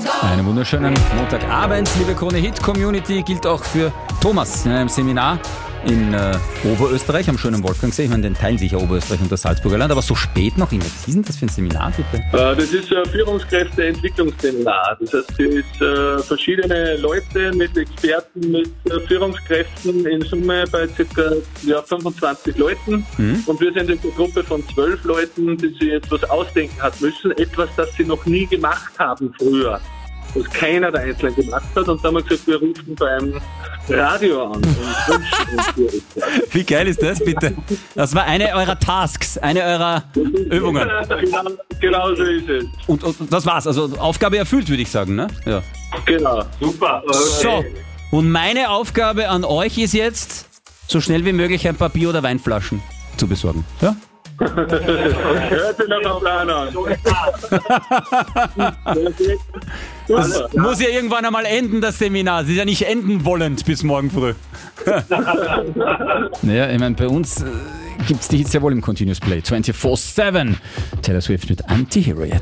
Einen wunderschönen Montagabend, liebe Krone-Hit-Community, gilt auch für Thomas in einem Seminar in Oberösterreich am schönen Wolfgangsee. Ich meine, den teilen sich ja Oberösterreich und das Salzburger Land, aber so spät noch immer. Was ist denn das für ein Seminar, bitte? Das ist ein Führungskräfte-Entwicklungsseminar. Das heißt, hier ist verschiedene Leute mit Experten, mit Führungskräften in Summe bei ca. 25 Leuten. Und wir sind in einer Gruppe von 12 Leuten, die sich etwas ausdenken hat müssen. Etwas, das sie noch nie gemacht haben früher. Was keiner der Einzelnen gemacht hat. Und da haben wir gesagt, wir rufen beim Radio an und wünschen uns Wie geil ist das, bitte? Das war eine eurer Tasks, eine eurer Übungen. Genau so ist es. Und das war's, also Aufgabe erfüllt, würde ich sagen, ne? Ja. Genau. Super. Okay. So, und meine Aufgabe an euch ist jetzt, so schnell wie möglich ein paar Bier- oder Weinflaschen zu besorgen. Ja? Hört sich noch am Plan an. Das muss ja irgendwann einmal enden, das Seminar. Es ist ja nicht enden wollend bis morgen früh. Naja, ich meine, bei uns gibt's die Hits ja wohl im Continuous Play. 24/7. Taylor Swift mit Anti-Hero jetzt.